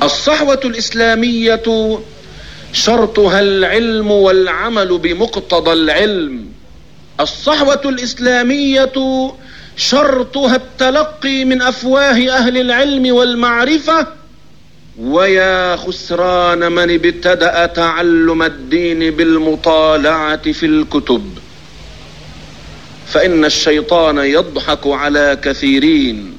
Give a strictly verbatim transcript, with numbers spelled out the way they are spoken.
الصحوة الإسلامية شرطها العلم والعمل بمقتضى العلم. الصحوة الإسلامية شرطها التلقي من أفواه أهل العلم والمعرفة. ويا خسران من ابتدأ تعلم الدين بالمطالعة في الكتب، فإن الشيطان يضحك على كثيرين